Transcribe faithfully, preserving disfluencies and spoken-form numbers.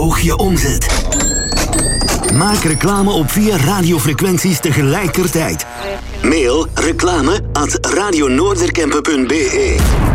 verhoog je omzet. Maak reclame op vier radiofrequenties tegelijkertijd. Mail reclame at radionoorderkempen punt be.